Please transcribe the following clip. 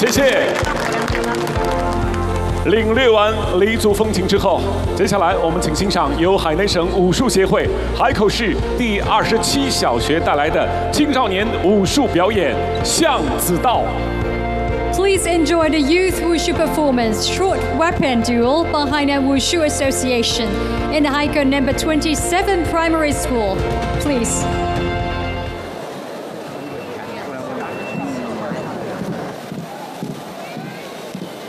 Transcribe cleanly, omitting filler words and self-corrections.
谢谢。领略完黎族风情之后，接下来我们请欣赏由海南省武术协会海口市第27小学带来的青少年武术表演《巷子道》。 Please enjoy the youth wushu performance, Short Weapon Duel by Hainan Wushu Association in the Haikou number 27 Primary School. Please.